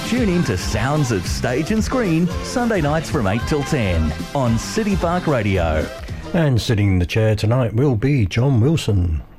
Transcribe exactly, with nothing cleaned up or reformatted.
Tune in to Sounds of Stage and Screen, Sunday nights from eight till ten on City Park Radio. And sitting in the chair tonight will be John Wilson.